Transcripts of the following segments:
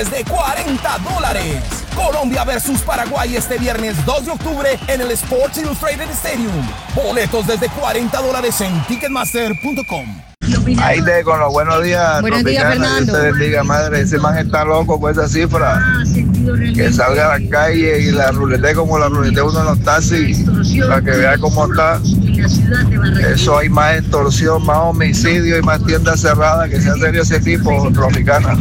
de $40. Colombia versus Paraguay este viernes 2 de octubre en el Sports Illustrated Stadium. Boletos desde $40 en Ticketmaster.com. Ahí te con los buenos días. Buenos días, Fernando. Dios te bendiga, madre. Ese man está loco con esa cifra. Que salga a la calle y la rulete como la rulete uno en los taxis, para que vea cómo está. Eso hay más extorsión, más homicidio y más tiendas cerradas. Que sea serio ese tipo, Tropicana.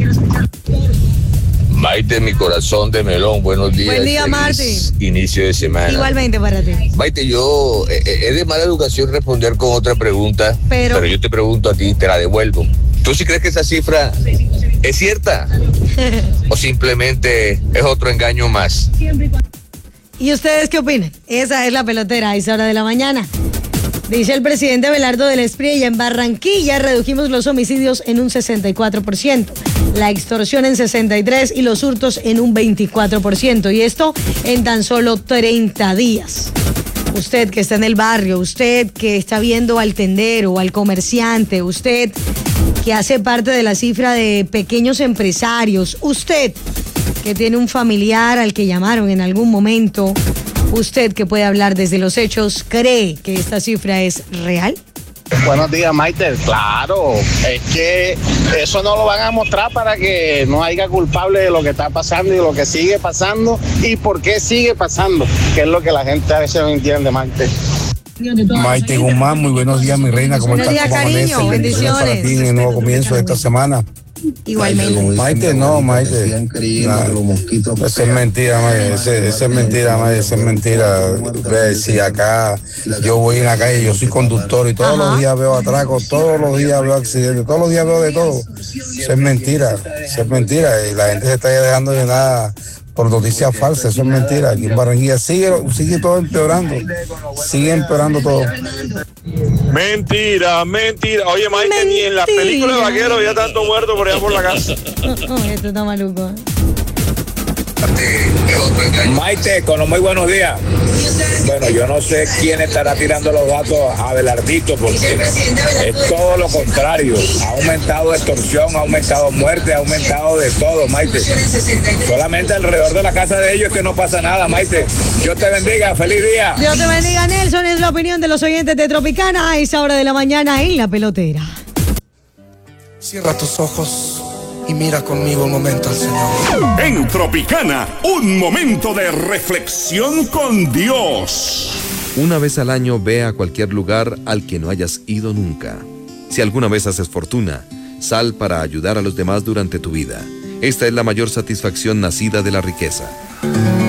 Maite, mi corazón de melón, buenos días. Buen día, Martín. Inicio de semana. Igualmente para ti. Maite, yo es de mala educación responder con otra pregunta, pero yo te pregunto a ti, te la devuelvo. ¿Tú sí crees que esa cifra es cierta? ¿O simplemente es otro engaño más? ¿Y ustedes qué opinan? Esa es la pelotera a esa hora de la mañana. Dice el presidente Abelardo del Espriella, en Barranquilla redujimos los homicidios en un 64%, la extorsión en 63% y los hurtos en un 24%. Y esto en tan solo 30 días. Usted que está en el barrio, usted que está viendo al tendero, al comerciante, usted que hace parte de la cifra de pequeños empresarios, usted que tiene un familiar al que llamaron en algún momento, usted que puede hablar desde los hechos, ¿cree que esta cifra es real? Buenos días, Maite. Claro, es que eso no lo van a mostrar para que no haya culpable de lo que está pasando y de lo que sigue pasando y por qué sigue pasando, que es lo que la gente a veces no entiende, Maite. Maite Guzmán, muy buenos días, mi reina. ¿Cómo estás? Buenos días, cariño. Bendiciones. Para ti en el nuevo comienzo de esta semana. Igualmente. Maite, no, Maite. Eso es mentira, Maite. Esa es mentira, Maite. Esa es mentira. Si acá yo voy en la calle, yo soy conductor y todos los días veo atracos, todos los días veo accidentes, todos los días veo de todo. Eso es mentira. Eso es mentira. Y la gente se está dejando de nada por noticias falsas. Eso es mentira. Aquí en Barranquilla sigue todo empeorando. Sigue empeorando todo. Mentira. Oye, Maite, ni en las películas de vaqueros había tanto muerto por allá por la casa. Esto está maluco. Maite, con los muy buenos días. Bueno, yo no sé quién estará tirando los datos a Abelardito, porque es todo lo contrario. Ha aumentado extorsión, ha aumentado muerte, ha aumentado de todo, Maite. Solamente alrededor de la casa de ellos es que no pasa nada, Maite. Dios te bendiga, feliz día. Dios te bendiga, Nelson. Es la opinión de los oyentes de Tropicana a esa hora de la mañana en La Pelotera. Cierra tus ojos y mira conmigo un momento al Señor. En Tropicana, un momento de reflexión con Dios. Una vez al año ve a cualquier lugar al que no hayas ido nunca. Si alguna vez haces fortuna, sal para ayudar a los demás durante tu vida. Esta es la mayor satisfacción nacida de la riqueza.